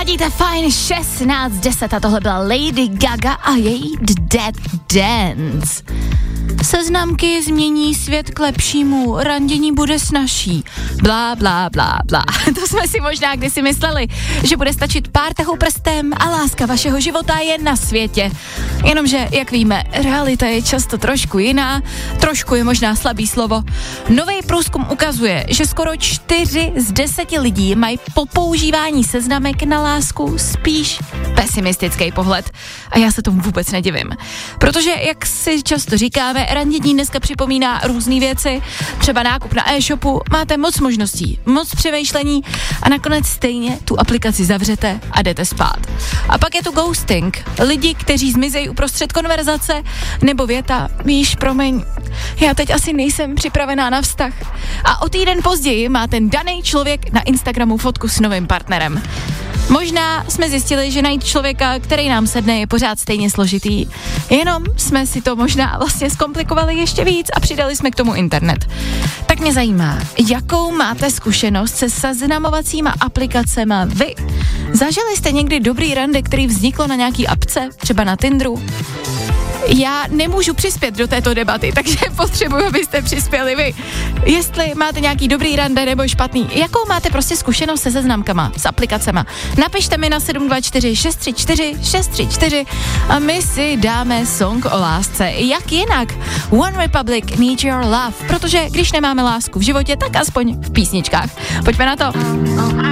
Ladíte fajn 16:10 a tohle byla Lady Gaga a její Dead Dance. Seznamky změní svět k lepšímu, randění bude snazší, blá, blá, blá, blá. To jsme si možná kdysi mysleli, že bude stačit pár tahů prstem a láska vašeho života je na světě. Jenomže, jak víme, realita je často trošku jiná, trošku je možná slabý slovo. Nový průzkum ukazuje, že skoro 4 z 10 lidí mají po používání seznamek na lásku spíš pesimistický pohled. A já se tomu vůbec nedivím. Protože, jak si často říkáme, randění dneska připomíná různé věci, třeba nákup na e-shopu, máte moc možností, moc přemýšlení a nakonec stejně tu aplikaci zavřete a jdete spát. A pak je tu ghosting, lidi, kteří zmizejí uprostřed konverzace, nebo věta, víš, promiň, já teď asi nejsem připravená na vztah. A o týden později má ten daný člověk na Instagramu fotku s novým partnerem. Možná jsme zjistili, že najít člověka, který nám sedne, je pořád stejně složitý. Jenom jsme si to možná vlastně zkomplikovali ještě víc a přidali jsme k tomu internet. Tak mě zajímá, jakou máte zkušenost se seznamovacíma aplikacema vy? Zažili jste někdy dobrý rande, který vzniklo na nějaký apce, třeba na Tinderu? Já nemůžu přispět do této debaty, takže potřebuji, abyste přispěli vy. Jestli máte nějaký dobrý rande nebo špatný, jakou máte prostě zkušenost se seznamkama, s aplikacema. Napište mi na 724 634 634 a my si dáme song o lásce. Jak jinak? One Republic, Need Your Love, protože když nemáme lásku v životě, tak aspoň v písničkách. Pojďme na to.